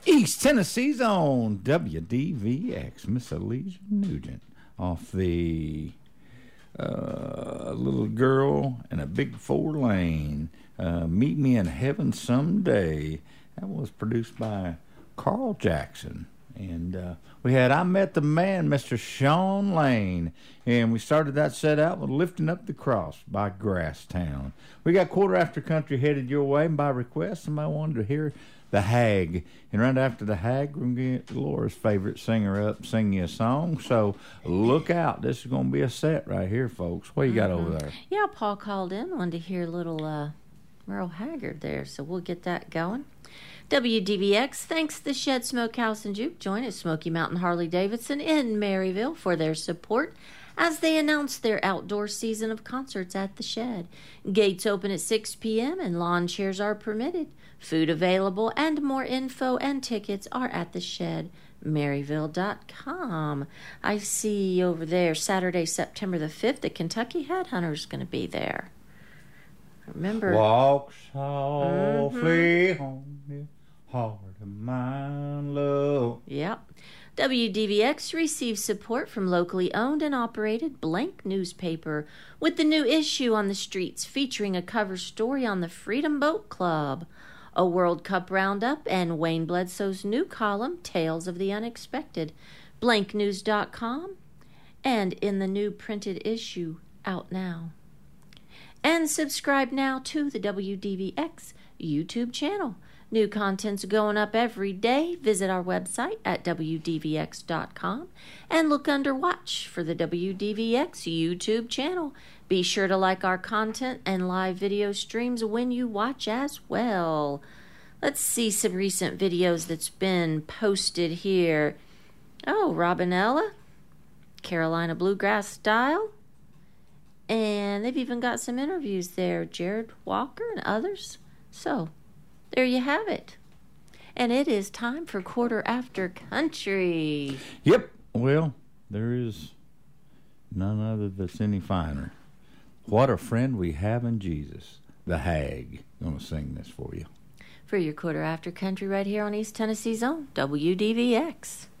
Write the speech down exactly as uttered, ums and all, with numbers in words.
East Tennessee's own W D V X, Miss Alicia Nugent, off the uh, Little Girl in a Big Four Lane. Uh, Meet Me in Heaven Someday. That was produced by Carl Jackson. And uh, we had I Met the Man, Mister Sean Lane. And we started that set out with Lifting Up the Cross by Grasstown. We got Quarter After Country headed your way. And by request, somebody wanted to hear The Hag. And right after The Hag, we're going to get Laura's favorite singer up, sing you a song. So look out. This is going to be a set right here, folks. What you got mm-hmm. over there? Yeah, Paul called in, wanted to hear a little uh, Merle Haggard there. So we'll get that going. W D V X thanks the Shed Smokehouse and Juke Joint at Smoky Mountain Harley Davidson in Maryville for their support as they announce their outdoor season of concerts at the Shed. Gates open at six p.m. and lawn chairs are permitted. Food available and more info and tickets are at the Shed. Maryville dot com. I see over there Saturday, September the fifth, the Kentucky Headhunters going to be there. Remember, walk softly mm-hmm. home, dear heart of mine, love. Yep. W D V X receives support from locally owned and operated Blank newspaper with the new issue on the streets featuring a cover story on the Freedom Boat Club, a World Cup roundup, and Wayne Bledsoe's new column, Tales of the Unexpected. blank news dot com, and in the new printed issue out now. And subscribe now to the W D V X YouTube channel. New content's going up every day. Visit our website at w d v x dot com and look under Watch for the W D V X YouTube channel. Be sure to like our content and live video streams when you watch as well. Let's see some recent videos that's been posted here. Oh, Robinella, Carolina Bluegrass Style. And they've even got some interviews there, Jared Walker and others. So, there you have it. And it is time for Quarter After Country. Yep. Well, there is none other that's any finer. What a friend we have in Jesus. The Hag. I'm going to sing this for you. For your Quarter After Country right here on East Tennessee's own W D V X.